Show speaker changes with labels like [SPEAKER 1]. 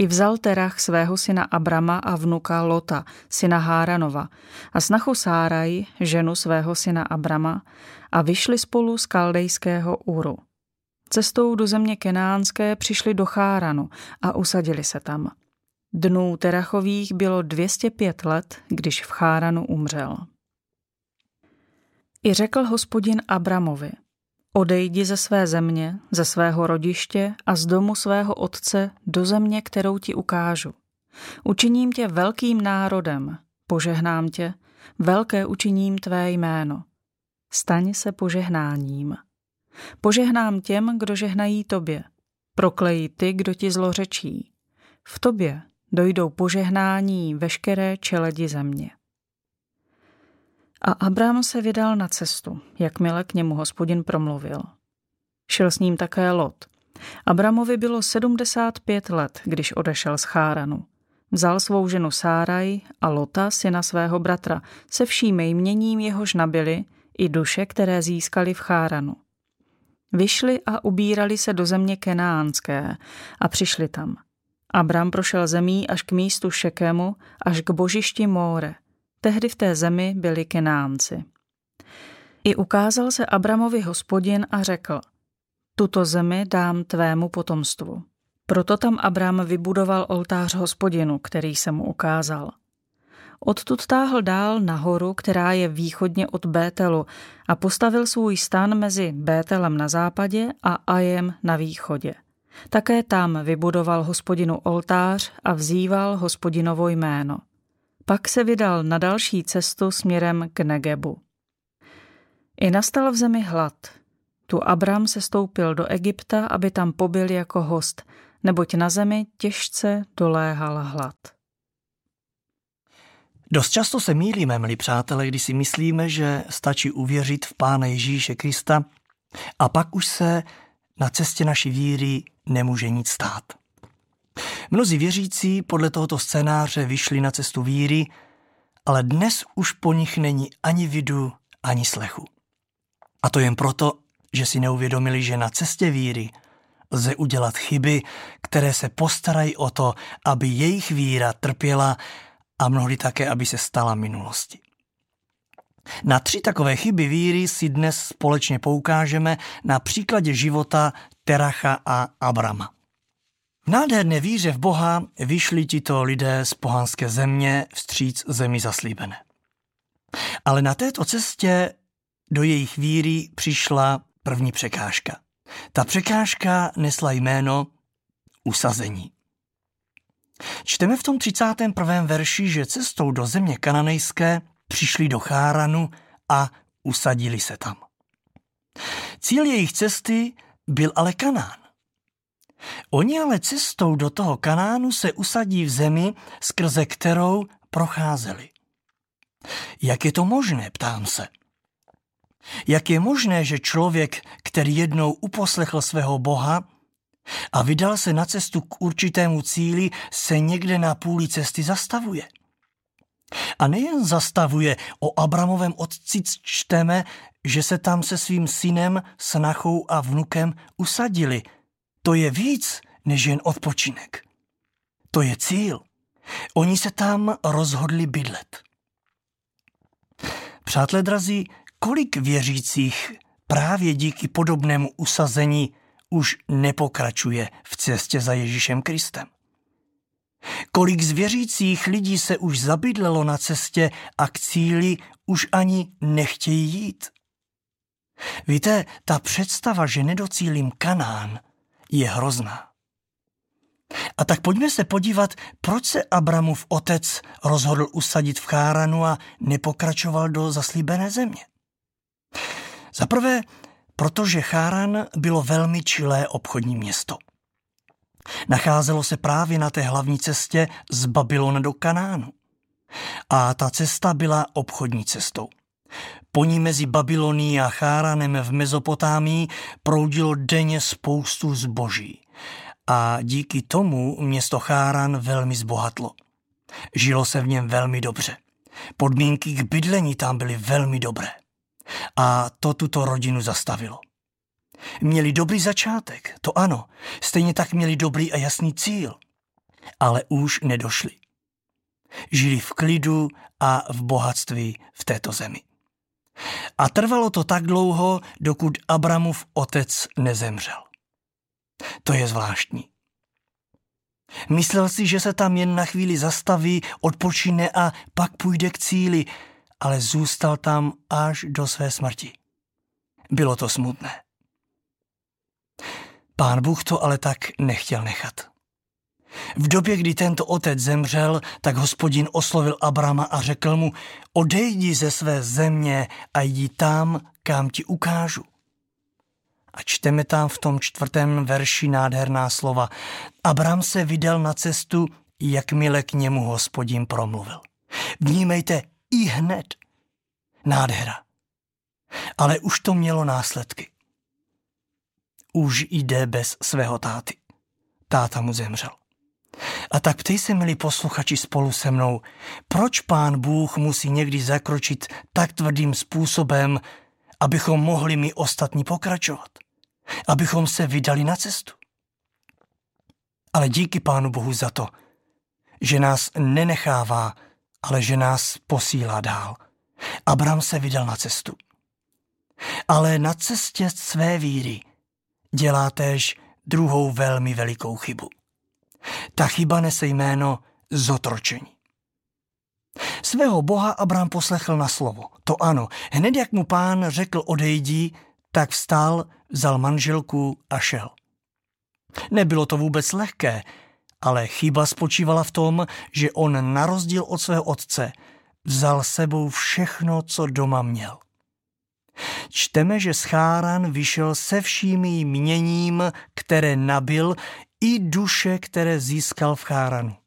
[SPEAKER 1] I vzal Terach svého syna Abrama a vnuka Lota, syna Háranova, a snachu Sáraj, ženu svého syna Abrama, a vyšli spolu z kaldejského Uru. Cestou do země kenánské přišli do Cháranu a usadili se tam. Dnů Terachových bylo 205 let, když v Cháranu umřel. I řekl Hospodin Abramovi: Odejdi ze své země, ze svého rodiště a z domu svého otce do země, kterou ti ukážu. Učiním tě velkým národem, požehnám tě, velké učiním tvé jméno. Staň se požehnáním. Požehnám těm, kdo žehnají tobě. Proklej ty, kdo ti zlořečí. V tobě dojdou požehnání veškeré čeledi země. A Abram se vydal na cestu, jakmile k němu Hospodin promluvil. Šel s ním také Lot. Abramovi bylo 75 let, když odešel z Cháranu. Vzal svou ženu Sáraj a Lota, syna svého bratra, se vším jměním jehož nabili, i duše, které získali v Cháranu. Vyšli a ubírali se do země kenánské a přišli tam. Abram prošel zemí až k místu Šekemu, až k božišti Móre. Tehdy v té zemi byli Kenánci. I ukázal se Abramovi Hospodin a řekl: Tuto zemi dám tvému potomstvu. Proto tam Abram vybudoval oltář Hospodinu, který se mu ukázal. Odtud táhl dál nahoru, která je východně od Bételu, a postavil svůj stan mezi Bételem na západě a Ajem na východě. Také tam vybudoval Hospodinu oltář a vzýval Hospodinovo jméno. Pak se vydal na další cestu směrem k Negebu. I nastal v zemi hlad. Tu Abram se stoupil do Egypta, aby tam pobyl jako host, neboť na zemi těžce doléhal hlad.
[SPEAKER 2] Dost často se mýlíme, milí přátelé, když si myslíme, že stačí uvěřit v Pána Ježíše Krista a pak už se na cestě naší víry nemůže nic stát. Mnozí věřící podle tohoto scénáře vyšli na cestu víry, ale dnes už po nich není ani vidu, ani slechu. A to jen proto, že si neuvědomili, že na cestě víry lze udělat chyby, které se postarají o to, aby jejich víra trpěla a mnohdy také, aby se stala minulostí. Na 3 takové chyby víry si dnes společně poukážeme na příkladě života Teracha a Abrama. V nádherné víře v Boha vyšli tito lidé z pohanské země vstříc zemi zaslíbené. Ale na této cestě do jejich víry přišla první překážka. Ta překážka nesla jméno usazení. Čteme v tom 31. verši, že cestou do země kananejské přišli do Cháranu a usadili se tam. Cíl jejich cesty byl ale Kanán. Oni ale cestou do toho Kanánu se usadí v zemi, skrze kterou procházeli. Jak je to možné, ptám se. Jak je možné, že člověk, který jednou uposlechl svého Boha a vydal se na cestu k určitému cíli, se někde na půli cesty zastavuje? A nejen zastavuje, o Abramovém otci čteme, že se tam se svým synem, snachou a vnukem usadili. To je víc než jen odpočinek. To je cíl. Oni se tam rozhodli bydlet. Přátelé drazí, kolik věřících právě díky podobnému usazení už nepokračuje v cestě za Ježíšem Kristem? Kolik z věřících lidí se už zabydlelo na cestě a k cíli už ani nechtějí jít? Víte, ta představa, že nedocílím Kanán, je hrozná. A tak pojďme se podívat, proč se Abramův otec rozhodl usadit v Cháranu a nepokračoval do zaslíbené země. Za prvé, protože Cháran bylo velmi čilé obchodní město. Nacházelo se právě na té hlavní cestě z Babylona do Kanánu. A ta cesta byla obchodní cestou. Po ní mezi Babylonií a Cháranem v Mezopotámii proudilo denně spoustu zboží. A díky tomu město Cháran velmi zbohatlo. Žilo se v něm velmi dobře. Podmínky k bydlení tam byly velmi dobré. A to tuto rodinu zastavilo. Měli dobrý začátek, to ano, stejně tak měli dobrý a jasný cíl. ale už nedošli. Žili v klidu a v bohatství v této zemi. A trvalo to tak dlouho, dokud Abramův otec nezemřel. To je zvláštní. Myslel si, že se tam jen na chvíli zastaví, odpočine a pak půjde k cíli, ale zůstal tam až do své smrti. Bylo to smutné. Pán Bůh to ale tak nechtěl nechat. V době, kdy tento otec zemřel, tak Hospodin oslovil Abrama a řekl mu: odejdi ze své země a jdi tam, kam ti ukážu. A čteme tam v tom 4. verši nádherná slova. Abram se vydal na cestu, jakmile k němu Hospodin promluvil. Vnímejte, i hned. Nádhera. Ale už to mělo následky. Už jde bez svého táty. Táta mu zemřel. A tak ptej se, milí posluchači, spolu se mnou, proč Pán Bůh musí někdy zakročit tak tvrdým způsobem, abychom mohli my ostatní pokračovat, abychom se vydali na cestu. Ale díky Pánu Bohu za to, že nás nenechává, ale že nás posílá dál. Abram se vydal na cestu. Ale na cestě své víry dělá též druhou velmi velikou chybu. Ta chyba nese jméno zotročení. Svého Boha Abram poslechl na slovo. To ano, hned jak mu Pán řekl odejdi, tak vstal, vzal manželku a šel. Nebylo to vůbec lehké, ale chyba spočívala v tom, že on na rozdíl od svého otce vzal sebou všechno, co doma měl. Čteme, že z Cháran vyšel se vším jím měním, které nabyl, i duše, které získal v Cháranu.